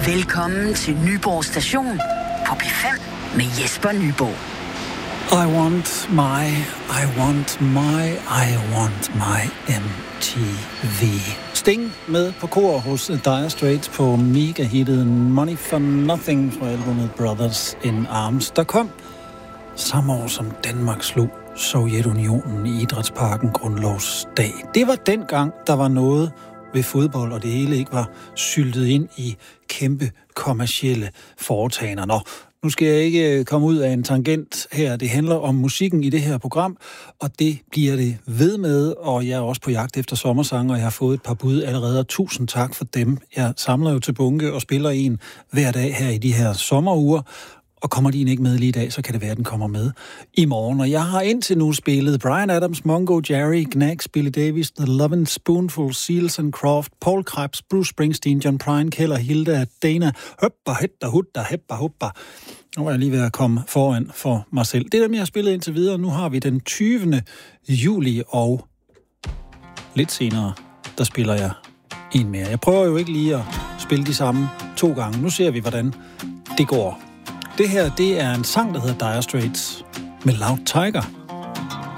Velkommen til Nyborg Station på P5 med Jesper Nyborg. I want my MTV. Sting med på kor hos Dire Straits på mega-hittet Money for Nothing fra albumet Brothers in Arms, der kom samme år som Danmark slog Sovjetunionen i Idrætsparken grundlovsdag. Det var dengang, der var noget ved fodbold, og det hele ikke var syltet ind i kæmpe kommercielle foretagender. Nå, nu skal jeg ikke komme ud af en tangent her. Det handler om musikken i det her program, og det bliver det ved med, og jeg er også på jagt efter sommersange, og jeg har fået et par bud allerede, og tusind tak for dem. Jeg samler jo til bunke og spiller en hver dag her i de her sommeruger, og kommer de ikke med lige i dag, så kan det være, at den kommer med i morgen. Og jeg har indtil nu spillet Bryan Adams, Mungo Jerry, Knack, Billy Davies, The Lovin' Spoonful, Seals and Croft, Paul Krebs, Bruce Springsteen, John Prine, Keller, Hilda, Dana, Hoppa, Hedda, Hudda, Heppa, Hoppa. Nu er jeg lige ved at komme foran for mig selv. Det er dem, jeg har spillet indtil videre. Nu har vi den 20. juli, og lidt senere, der spiller jeg en mere. Jeg prøver jo ikke lige at spille de samme 2 gange. Nu ser vi, hvordan det går. Det her, det er en sang, der hedder Dire Straits med Loud Tiger.